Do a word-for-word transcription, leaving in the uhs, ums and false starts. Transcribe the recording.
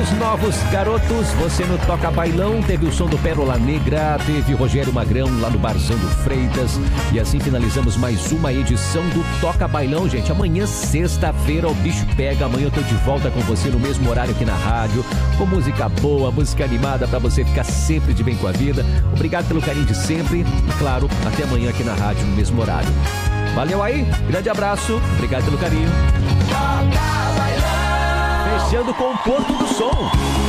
os novos garotos, você no Toca Bailão, teve o som do Pérola Negra, teve Rogério Magrão lá no Barzão do Freitas, e assim finalizamos mais uma edição do Toca Bailão, gente. Amanhã, sexta-feira, o bicho pega, amanhã eu tô de volta com você no mesmo horário aqui na rádio, com música boa, música animada, pra você ficar sempre de bem com a vida. Obrigado pelo carinho de sempre, e claro, até amanhã aqui na rádio no mesmo horário. Valeu aí, grande abraço, obrigado pelo carinho. Toca Bailão. Fechando com o Porto do Som.